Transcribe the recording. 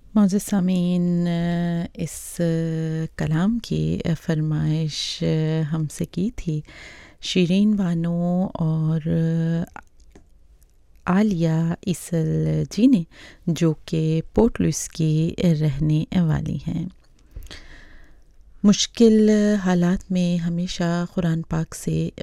मौजूद सामीन, इस कलाम की फरमाइश हमसे की थी शीरीन बानो और आलिया ईसल जी ने, जो कि पोर्ट लुइस की रहने वाली हैं। मुश्किल हालात में हमेशा कुरान पाक से